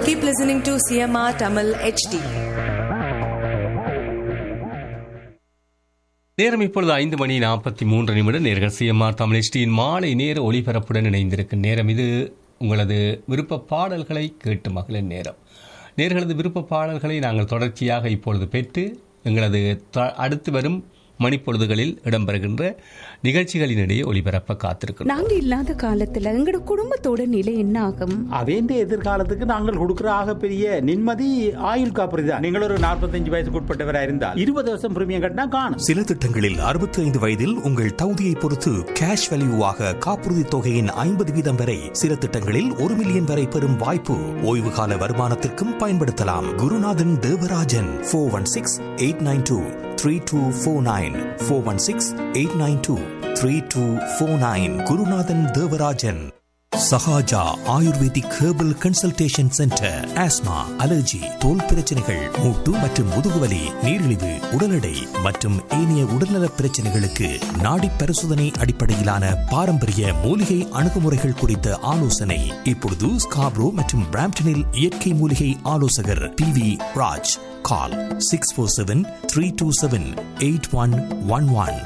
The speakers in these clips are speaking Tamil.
Keep listening to CMR Tamil HD. நேரம் இப்பொழுது 5:43 நேர்கள் சிஎம்ஆர் தமிழ் HDயின் மாலை நேர ஒளிபரப்புடன் இணைந்திருக்கும் நேரம் இது. உங்களது விருப்ப பாடல்களை கேட்டு மகளிர் நேரம். நேர்களது விருப்ப பாடல்களை நாங்கள் தொடர்ச்சியாக இப்பொழுது பெற்று எங்களது அடுத்து வரும் மணிப்பொழுதுகளில் இடம்பெறுகின்ற நிகழ்ச்சிகளினிடையே ஒளிபரப்ப காத்திருக்கிறோம். நாங்க இல்லாத காலத்துல எங்களோட குடும்பத்தோட நிலை என்ன ஆகும்? அவேந்த எதிர்காலத்துக்கு நாங்கள் கொடுக்கிற ஆகப்பெரிய நிம்மதி ஆயுள் காப்பீடு தான். நீங்கள் ஒரு 45 வயசுக்கு உட்பட்டவராக இருந்தால் 20 வருஷம் பிரீமியம் கட்டினா காணும். சில திட்டங்களில் 65 வயதில் உங்கள் தகுதியை பொறுத்து கேஷ் வேல்யூவாக காப்புறுதி தொகையின் 50% வரை, சில திட்டங்களில் 1 மில்லியன் வரை பெறும் வாய்ப்பு. ஓய்வு கால வருமானத்திற்கும் பயன்படுத்தலாம். குருநாதன் தேவராஜன் 416-892-3249 416-892-3249 குருநாதன் Devarajan. Sahaja ayurvedic herbal consultation centre. Asthma, allergy, தோல் பிரச்சனைகள், மூட்டு மற்றும் முதுகுவலி, நீரிழிவு, உடல் எடை மற்றும் ஏனைய உடல்நல பிரச்சனைகளுக்கு நாடி பரிசோதனை அடிப்படையிலான பாரம்பரிய மூலிகை அணுகுமுறைகள் குறித்த ஆலோசனை. இப்பொழுது ஸ்காப்ரோ மற்றும் பிராம்ப்டனில் இயற்கை மூலிகை ஆலோசகர் PV Raj. Call 647-327-8111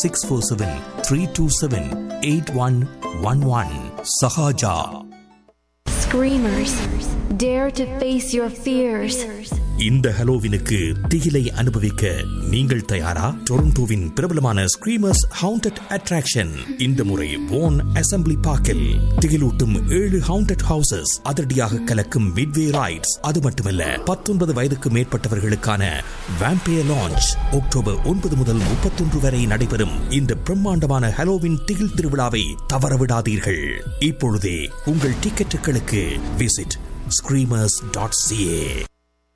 647-327-8111. Sahaja. Screamers, dare to face your fears. இந்த ஹலோவினுக்கு திகிலை அனுபவிக்க நீங்கள் தயாரா? டொரண்டோவின் பிரபலமான ஸ்கிரீமர்ஸ் ஹவுண்டட் அட்ராக்ஷன் இந்த முறை வோன் அசெம்பிளி பார்க்கில் திகிலூட்டும் 7 ஹவுண்டட் ஹவுசஸ், அதிரடியாக கலக்கும் மிட்வே ரைட்ஸ். அது மட்டுமல்ல, 19 வயதுக்கு மேற்பட்டவர்களுக்கான வேம்பயர் லான்ச். அக்டோபர் 9 முதல் 31 வரை நடைபெறும் இந்த பிரம்மாண்டமான ஹலோவின் திகில் திருவிழாவை தவறவிடாதீர்கள். இப்பொழுதே உங்கள் டிக்கெட்டுகளுக்கு விசிட் screamers.ca.